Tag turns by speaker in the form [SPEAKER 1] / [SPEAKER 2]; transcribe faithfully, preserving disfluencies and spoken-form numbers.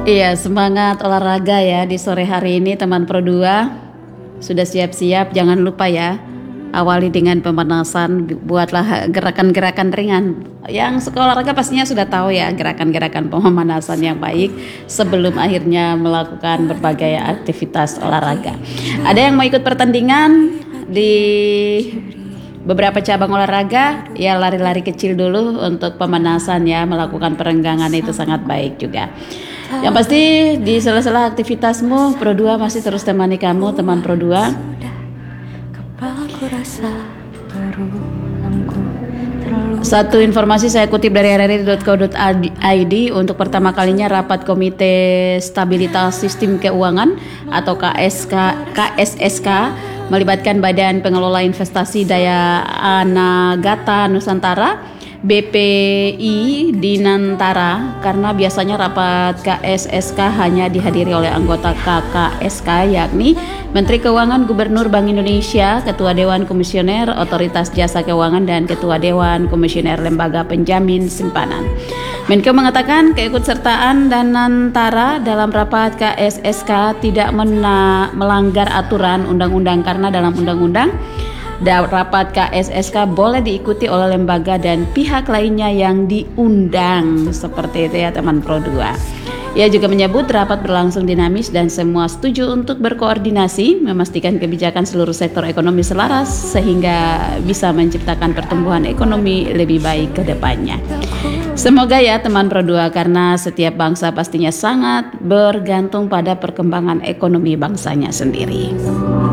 [SPEAKER 1] Iya, semangat olahraga ya di sore hari ini teman Pro dua. Sudah siap-siap, jangan lupa ya. Awali dengan pemanasan, buatlah gerakan-gerakan ringan. Yang suka olahraga pastinya sudah tahu ya gerakan-gerakan pemanasan yang baik sebelum akhirnya melakukan berbagai aktivitas olahraga. Ada yang mau ikut pertandingan di beberapa cabang olahraga, ya lari-lari kecil dulu untuk pemanasan ya, melakukan perenggangan itu sangat baik juga. Yang pasti di sela-sela aktivitasmu, Pro dua masih terus temani kamu, teman Pro dua. Satu informasi saya kutip dari r r i titik co titik i d, untuk pertama kalinya rapat Komite Stabilitas Sistem Keuangan atau K S K, K S S K melibatkan Badan Pengelola Investasi Daya Anagata Nusantara B P I Dinantara, karena biasanya rapat K S S K hanya dihadiri oleh anggota K K S K, yakni Menteri Keuangan, Gubernur Bank Indonesia, Ketua Dewan Komisioner Otoritas Jasa Keuangan, dan Ketua Dewan Komisioner Lembaga Penjamin Simpanan. Menko mengatakan keikutsertaan Danantara dalam rapat K S S K tidak mena- melanggar aturan undang-undang, karena dalam undang-undang rapat K S S K boleh diikuti oleh lembaga dan pihak lainnya yang diundang. Seperti itu ya teman Pro dua. Ia juga menyebut rapat berlangsung dinamis dan semua setuju untuk berkoordinasi, memastikan kebijakan seluruh sektor ekonomi selaras sehingga bisa menciptakan pertumbuhan ekonomi lebih baik ke depannya. Semoga ya teman Pro dua, karena setiap bangsa pastinya sangat bergantung pada perkembangan ekonomi bangsanya sendiri.